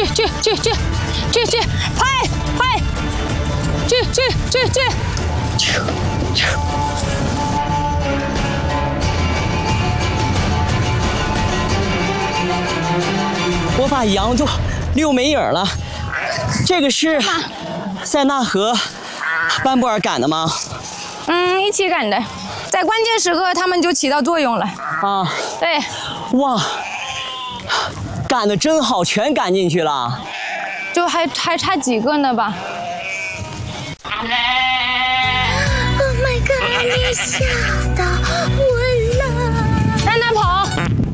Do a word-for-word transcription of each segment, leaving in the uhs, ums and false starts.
去去去去去去，拍拍，去去去去。 我把羊就溜没影了。这个是塞纳和班布尔赶的吗？ 嗯，一起赶的，在关键时刻他们就起到作用了。 啊， 对。 哇，赶得真好，全赶进去了。 就还还差几个呢吧。 Oh my god！ 你吓到我了。 让他跑。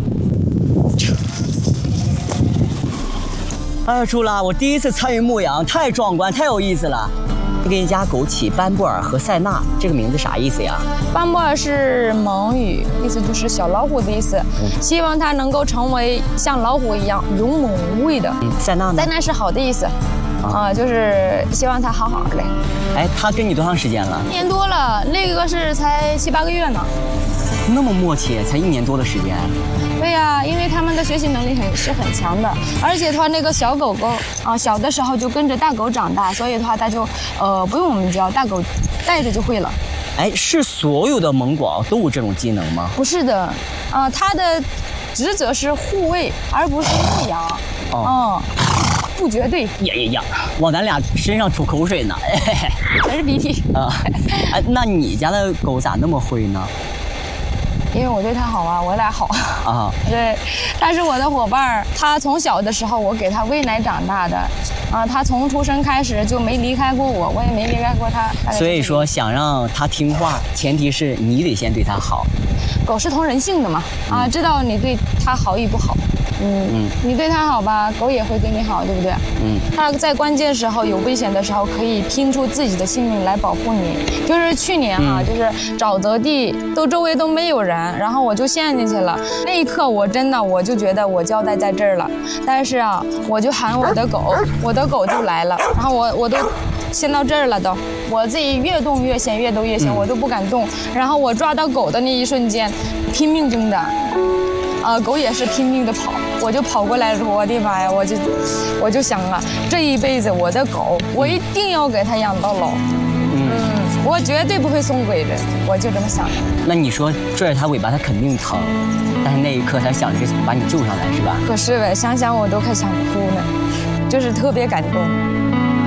哎呀，朱拉，我第一次参与牧羊，太壮观，太有意思了。你给你家狗起班布尔和塞纳，这个名字啥意思呀？ 班布尔是蒙语，意思就是小老虎的意思。嗯、希望它能够成为像老虎一样勇猛无畏的。 嗯，塞纳呢？ 塞纳是好的意思，啊、呃，就是希望它好好的。 哎，它跟你多长时间了？ 一年多了，那个是才七八个月呢。 那么默契，才一年多的时间。 对呀、啊，因为他们的学习能力很是很强的，而且它那个小狗狗啊，小的时候就跟着大狗长大，所以的话它就呃不用我们教，大狗带着就会了。 哎，是所有的蒙古獒都有这种技能吗？ 不是的，啊，它的职责是护卫，而不是牧羊。哦，嗯、不绝对。 呀呀呀，往咱俩身上吐口水呢， 全是鼻涕啊！哎，那你家的狗咋那么会呢？ 因为我对它好啊，我俩好啊。 对，它是我的伙伴儿，它从小的时候我给它喂奶长大的，啊，它从出生开始就没离开过我，我也没离开过它。 所以说，想让它听话，前提是你得先对它好。 狗是通人性的嘛，啊，知道你对它好与不好。嗯嗯，你对它好吧，狗也会对你好，对不对？嗯，它在关键时候有危险的时候，可以拼出自己的性命来保护你。就是去年哈、啊，嗯、就是沼泽地都周围都没有人，然后我就陷进去了。那一刻我真的我就觉得我交代在这儿了，但是啊，我就喊我的狗，我的狗就来了，然后我我都陷到这儿了都，我自己越动越险，越动越险，我都不敢动。然后我抓到狗的那一瞬间，拼命挣扎。啊、呃，狗也是拼命的跑，我就跑过来了，我的妈呀，我就我就想啊，这一辈子我的狗，我一定要给它养到老，嗯，嗯我绝对不会送给人，我就这么想的。 那你说拽着它尾巴，它肯定疼，但是那一刻它想着把你救上来，是吧？ 可是呗，想想我都快想哭了，就是特别感动。